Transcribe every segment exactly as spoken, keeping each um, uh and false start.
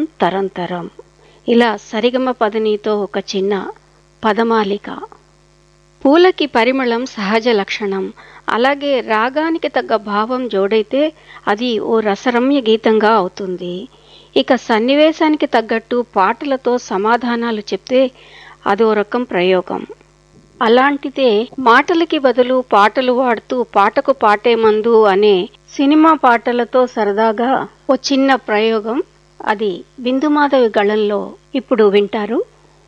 తరం తరం. ఇలా సరిగమ పదనీతో ఒక చిన్న పదమాలిక. పూలకి పరిమళం సహజ లక్షణం. అలాగే రాగానికి తగ్గ భావం జోడైతే అది ఓ రసరమ్య గీతంగా అవుతుంది. ఇక సన్నివేశానికి తగ్గట్టు పాటలతో సమాధానాలు చెప్తే అదో రకం ప్రయోగం. అలాంటిదే మాటలకి బదులు పాటలు వాడుతూ పాటకు పాటే మందు అనే సినిమా పాటలతో సరదాగా ఓ చిన్న ప్రయోగం. అది బిందుమాధవి గళంలో ఇప్పుడు వింటారు.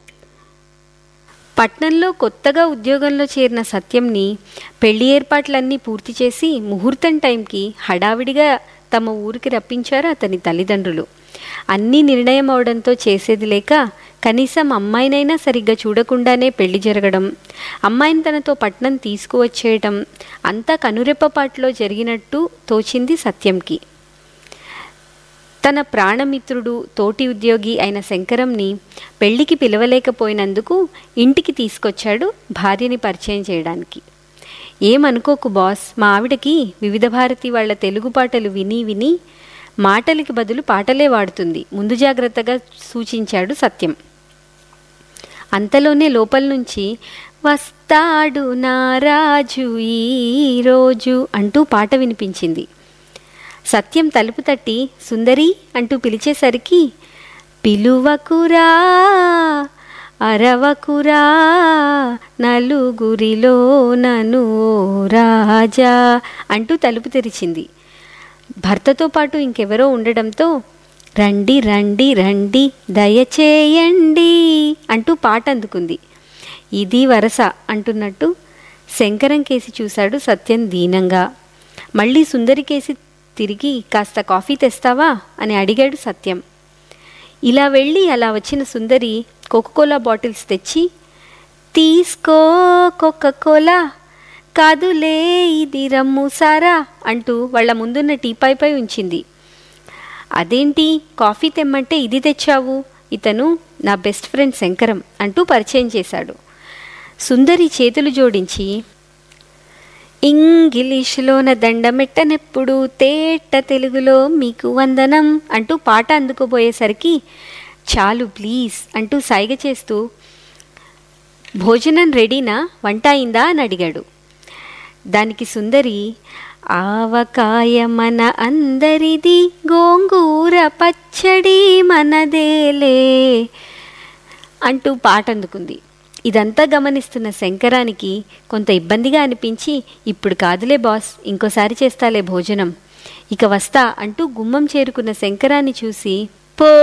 పట్నంలో కొత్తగా ఉద్యోగంలో చేరిన సత్యంని పెళ్లి ఏర్పాట్లన్నీ పూర్తి చేసి ముహూర్తం టైంకి హడావిడిగా తమ ఊరికి రప్పించారు అతని తల్లిదండ్రులు. అన్నీ నిర్ణయం అవడంతో చేసేది లేక కనీసం అమ్మాయినైనా సరిగ్గా చూడకుండానే పెళ్లి జరగడం, అమ్మాయిని తనతో పట్నం తీసుకువచ్చేయటం అంతా కనురెప్పపాట్లో జరిగినట్టు తోచింది సత్యంకి. తన ప్రాణమిత్రుడు తోటి ఉద్యోగి అయిన శంకరంని పెళ్లికి పిలవలేకపోయినందుకు ఇంటికి తీసుకొచ్చాడు భార్యని పరిచయం చేయడానికి. ఏమనుకోకు బాస్, మా ఆవిడకి వివిధ భారతి వాళ్ల తెలుగు పాటలు విని విని మాటలకి బదులు పాటలే వాడుతుంది, ముందు జాగ్రత్తగా సూచించాడు సత్యం. అంతలోనే లోపల నుంచి వస్తాడు నారాజు ఈరోజు అంటూ పాట వినిపించింది. సత్యం తలుపు తట్టి సుందరి అంటూ పిలిచేసరికి పిలువకురా అరవకురా నలుగురిలో నను రాజా అంటూ తలుపు తెరిచింది. భర్తతో పాటు ఇంకెవరో ఉండడంతో రండి రండి రండి దయచేయండి అంటూ పాట అందుకుంది. ఇది వరస అంటున్నట్టు శంకరం కేసి చూశాడు సత్యం దీనంగా. మళ్ళీ సుందరి కేసి తిరిగి కాస్త కాఫీ తెస్తావా అని అడిగాడు సత్యం. ఇలా వెళ్ళి అలా వచ్చిన సుందరి కోకోకోలా బాటిల్స్ తెచ్చి తీసుకో కోకోకోలా కాదులే ఇది రమ్ము సారా అంటూ వాళ్ళ ముందున్న టీపాయ్పై ఉంచింది. అదేంటి కాఫీ తెమ్మంటే ఇది తెచ్చావు, ఇతను నా బెస్ట్ ఫ్రెండ్ శంకరం అంటూ పరిచయం చేశాడు. సుందరి చేతులు జోడించి ఇంగ్లీషులోన దండమెట్టనెప్పుడు తేట తెలుగులో మీకు వందనం అంటూ పాట అందుకోబోయేసరికి చాలు ప్లీజ్ అంటూ సైగ చేస్తూ భోజనం రెడీనా, వంట అయిందా అని అడిగాడు. దానికి సుందరి ఆవకాయ మన అందరిది గోంగూర పచ్చడి మనదేలే అంటూ పాట అందుకుంది. ఇదంతా గమనిస్తున్న శంకరానికి కొంత ఇబ్బందిగా అనిపించి ఇప్పుడు కాదులే బాస్, ఇంకోసారి చేస్తాలే భోజనం, ఇక వస్తా అంటూ గుమ్మం చేరుకున్న శంకరాన్ని చూసి